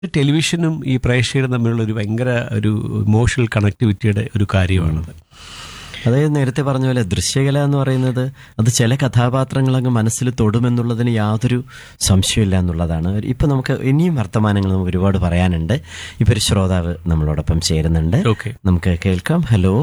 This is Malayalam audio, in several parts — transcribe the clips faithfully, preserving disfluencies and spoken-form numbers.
ടെലിവിഷനും ഈ പ്രേക്ഷകരും തമ്മിലുള്ള ഒരു ഭയങ്കര ഒരു ഇമോഷണൽ കണക്ടിവിറ്റിയുടെ ഒരു കാര്യമാണത്. അതായത് നേരത്തെ പറഞ്ഞ പോലെ ദൃശ്യകല എന്ന് പറയുന്നത് അത് ചില കഥാപാത്രങ്ങളങ്ങ് മനസ്സിൽ തൊടുമെന്നുള്ളതിന് യാതൊരു സംശയമില്ല എന്നുള്ളതാണ്. ഇപ്പൊ നമുക്ക് ഇനിയും വർത്തമാനങ്ങൾ നമുക്ക് ഒരുപാട് പറയാനുണ്ട്. ഇപ്പൊ ഒരു ശ്രോതാവ് നമ്മളോടൊപ്പം ചേരുന്നുണ്ട്, നമുക്ക് കേൾക്കാം. ഹലോ,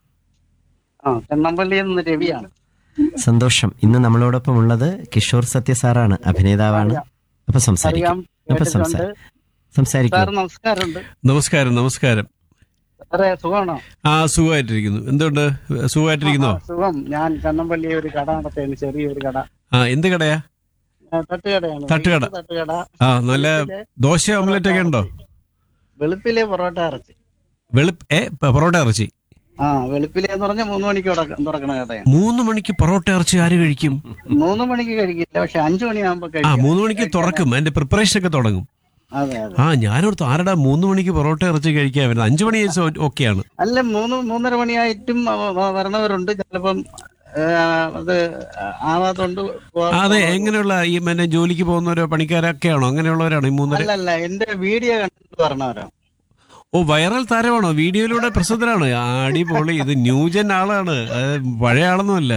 രവിയാണ്. സന്തോഷം. ഇന്ന് നമ്മളോടൊപ്പം ഉള്ളത് കിഷോർ സത്യ സാറാണ്, അഭിനേതാവാണ്. അപ്പൊ സംസാരിക്കാം അപ്പൊ സംസാരിക്കാം നമസ്കാരം. നമസ്കാരം. സുഖമാണോ? ആ, സുഖമായിട്ടിരിക്കുന്നു. എന്തുകൊണ്ട് സുഖമായിട്ടിരിക്കുന്നോ? സുഖം. ഞാൻ കണ്ണമ്പള്ളി ഒരു കട നടത്തുന്നു, ചെറിയൊരു കട. ആ, എന്ത് കടയാ? തട്ടുകടയാണ്. തട്ടുകട. തട്ടുകട. ആ, നല്ല ദോശ ഓംലെറ്റ് ഒക്കെ ഉണ്ടോ? വെളുപ്പിലെ പൊറോട്ട ഇറച്ചി. വെളുപ്പ് ഏ പൊറോട്ട ഇറച്ചി? ആ, വെളുപ്പിലെ എന്ന് പറഞ്ഞാൽ മൂന്ന് മണിക്ക് തുറക്കണ കടയാണ്. മൂന്ന് മണിക്ക് പൊറോട്ട ഇറച്ചി ആര് കഴിക്കും? മൂന്ന് മണിക്ക് കഴിക്കില്ല, പക്ഷെ അഞ്ചു മണിയാകുമ്പോ ആ, കഴിക്കും. മൂന്ന് മണിക്ക് തുറക്കും, അതിന്റെ പ്രിപ്പറേഷൻ ഒക്കെ തുടങ്ങും. അതെ അതെ. ആ, ഞാനോർത്ത് ആരടാ മൂന്ന് മണിക്ക് പൊറോട്ട ഇറച്ചി കഴിക്കാൻ വരുന്നത്? അഞ്ചു മണി ഓക്കെയാണ്. അല്ല, മൂന്ന് മൂന്നര മണിയായിട്ടും വരണവരുണ്ട്. ചിലപ്പം അത് ആവാത്തോണ്ട്. അതെ, എങ്ങനെയുള്ള ഈ മറ്റേ ജോലിക്ക് പോകുന്നവരോ പണിക്കാരൊക്കെയാണോ? അങ്ങനെയുള്ളവരാണോ ഈ മൂന്നര? അല്ലല്ല, എന്റെ വീഡിയോ കണ്ടിട്ട് പറഞ്ഞവരോ. ഓ, വൈറൽ താരമാണോ? വീഡിയോയിലൂടെ പ്രസിദ്ധനാണ്? അടിപൊളി. ഇത് ന്യൂജൻ ആളാണ്, പഴയ ആളൊന്നുമല്ല.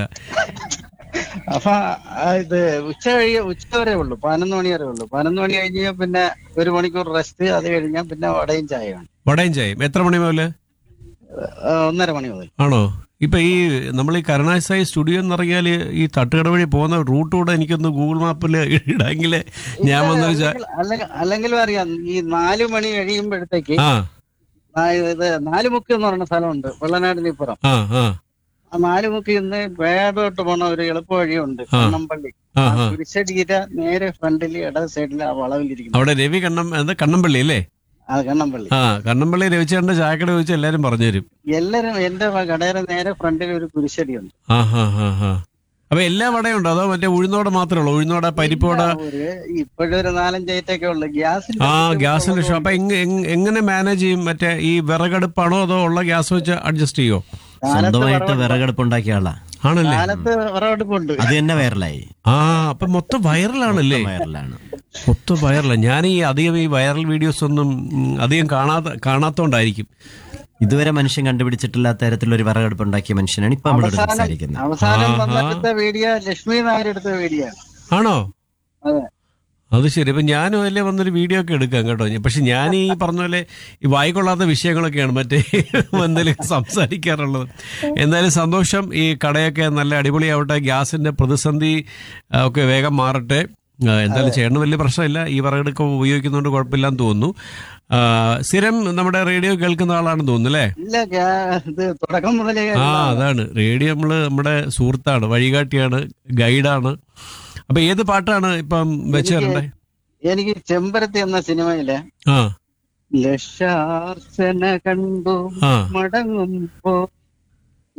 അപ്പൊ ഇത് ഉച്ച കഴിയ ഉച്ച വരെ ഉള്ളു, പതിനൊന്ന് മണി വരെ ഉള്ളു. പതിനൊന്ന് മണി കഴിഞ്ഞാൽ പിന്നെ ഒരു മണിക്കൂർ റെസ്റ്റ്. അത് കഴിഞ്ഞാൽ പിന്നെ വടയും ചായയാണ്. വടയും ചായയും എത്ര മണി മുതല്? ഒന്നര മണി മുതൽ. ആണോ? ഇപ്പൊ ഈ നമ്മൾ ഈ കരുണാസായി സ്റ്റുഡിയോ എന്ന് പറഞ്ഞാല് ഈ തട്ടുകട വഴി പോകുന്ന റൂട്ട് കൂടെ എനിക്കൊന്ന് ഗൂഗിൾ മാപ്പില് ഇടാമെങ്കില് ഞാൻ വന്നൊരു. അല്ലെങ്കിലും അറിയാം, ഈ നാലു മണി കഴിയുമ്പോഴത്തേക്ക് ഇത് നാലുമുക്ക് എന്ന് പറയുന്ന സ്ഥലമുണ്ട് വെള്ളനാടിനിപ്പുറം. ആ ആ ആ നാലുമുക്കിൽ നിന്ന് വേടോട്ട് പോണ ഒരു എളുപ്പ വഴിയുണ്ട്, കണ്ണമ്പള്ളി. കുരിശടിയുടെ നേരെ ഫ്രണ്ടിൽ ഇടത് സൈഡിൽ ആ വളവിലിരിക്കുന്നു. അവിടെ രവി കണ്ണം എന്താ കണ്ണമ്പള്ളി അല്ലേ? ആ, കണ്ണമ്പള്ളി. ആ, കണ്ണമ്പള്ളി രവിച്ചേട്ടന്റെ ചായക്കട ചോദിച്ചാൽ എല്ലാരും പറഞ്ഞുതരും. എല്ലാരും എന്റെ കടയുടെ നേരെ ഫ്രണ്ടിൽ ഒരു കുരിശടിയുണ്ട്. ആ ഹാ ഹാ ഹാ. അപ്പൊ എല്ലാ വടയും ഉണ്ടോ അതോ മറ്റേ ഉഴുന്നോടെ മാത്രമേ ഉള്ളൂ? ഉഴുന്നോട, പരിപ്പോട? ഇപ്പോഴൊരു നാലഞ്ച് ഐറ്റൊക്കെ ഉള്ളു. ഗ്യാസ്. ആ, ഗ്യാസിന്റെ ഷോ. അപ്പൊ എങ്ങനെ മാനേജ് ചെയ്യും? മറ്റേ ഈ വിറകടുപ്പാണോ അതോ ഉള്ള ഗ്യാസ് വെച്ച് അഡ്ജസ്റ്റ് ചെയ്യോ? സ്വന്തമായിട്ട് വിറകടുപ്പ് ഉണ്ടാക്കിയ ആളാ ആണല്ലേ? വിറകടുപ്പുണ്ട്. അത് തന്നെ വൈറലായി. ആ, അപ്പൊ മൊത്തം വൈറലാണല്ലേ? വൈറലാണ്, മൊത്തം വൈറലാണ്. ഞാൻ ഈ അധികം ഈ വൈറൽ വീഡിയോസ് ഒന്നും അധികം കാണാത്ത കാണാത്തോണ്ടായിരിക്കും. ഇതുവരെ മനുഷ്യൻ കണ്ടുപിടിച്ചിട്ടില്ലാത്ത തരത്തിലുള്ള ഒരു വിറകടുപ്പ് ഉണ്ടാക്കിയ മനുഷ്യനാണ് ഇപ്പൊ നമ്മളോട് സംസാരിക്കുന്നത്. അവസാനം വീഡിയോ ലക്ഷ്മി നായർ എടുത്ത വീഡിയോ ആണോ? അതെ. അത് ശരി. ഇപ്പൊ ഞാനും അതിലെ വന്നൊരു വീഡിയോ ഒക്കെ എടുക്കാം കേട്ടോ. പക്ഷെ ഞാൻ ഈ പറഞ്ഞ പോലെ ഈ വായിക്കൊള്ളാത്ത വിഷയങ്ങളൊക്കെയാണ് മറ്റേ എന്തെങ്കിലും സംസാരിക്കാറുള്ളത്. എന്തായാലും സന്തോഷം. ഈ കടയൊക്കെ നല്ല അടിപൊളിയാവട്ടെ. ഗ്യാസിന്റെ പ്രതിസന്ധി ഒക്കെ വേഗം മാറട്ടെ. എന്തായാലും ചേട്ടന് വലിയ പ്രശ്നമില്ല, ഈ വിറകെടുക്ക ഉപയോഗിക്കുന്നതുകൊണ്ട് കുഴപ്പമില്ലാന്ന് തോന്നുന്നു. സ്ഥിരം നമ്മുടെ റേഡിയോ കേൾക്കുന്ന ആളാണെന്ന് തോന്നുന്നു അല്ലേ? ആ, അതാണ് റേഡിയോ. നമ്മള് നമ്മുടെ സുഹൃത്താണ്, വഴികാട്ടിയാണ്, ഗൈഡാണ്. അപ്പൊ ഏത് പാട്ടാണ് ഇപ്പം വെച്ചേരണ്ടേ? എനിക്ക് ചെമ്പരത്തി എന്ന സിനിമയിലെ ആ ലക്ഷാർച്ചന കണ്ടു മടങ്ങുമ്പോ